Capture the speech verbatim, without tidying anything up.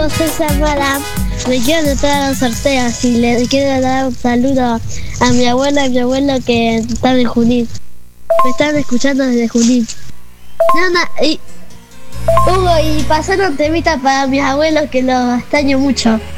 Hugo, soy Samara. Me quiero anotar a los sorteos y le quiero dar un saludo a mi abuela y mi abuelo que están en Junín. Me están escuchando desde Junín. No, no, y, Hugo, y pasaron temita para mis abuelos que los extraño mucho.